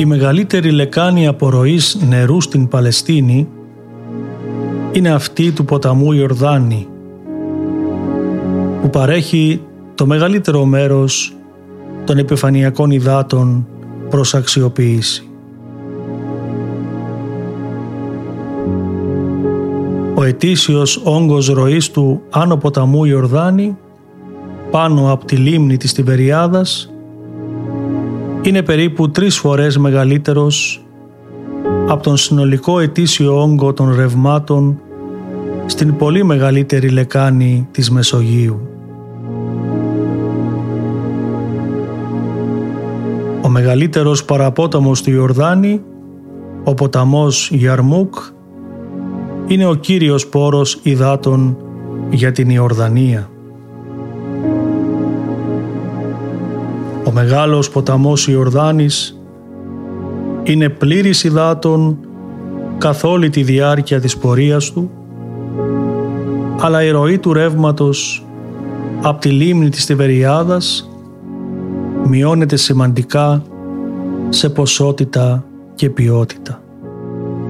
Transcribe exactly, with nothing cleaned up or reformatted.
Η μεγαλύτερη λεκάνη απορροής νερού στην Παλαιστίνη είναι αυτή του ποταμού Ιορδάνη, που παρέχει το μεγαλύτερο μέρος των επιφανειακών υδάτων προς αξιοποίηση. Ο ετήσιος όγκος ροής του άνω ποταμού Ιορδάνη, πάνω από τη λίμνη της Τιβεριάδας, είναι περίπου τρεις φορές μεγαλύτερος από τον συνολικό ετήσιο όγκο των ρευμάτων στην πολύ μεγαλύτερη λεκάνη της Μεσογείου. Ο μεγαλύτερος παραπόταμος του Ιορδάνη, ο ποταμός Γιαρμούκ, είναι ο κύριος πόρος υδάτων για την Ιορδανία. Ο μεγάλος ποταμός Ιορδάνης είναι πλήρης υδάτων καθ' όλη τη διάρκεια της πορείας του, αλλά η ροή του ρεύματος από τη λίμνη της Τιβεριάδας μειώνεται σημαντικά σε ποσότητα και ποιότητα.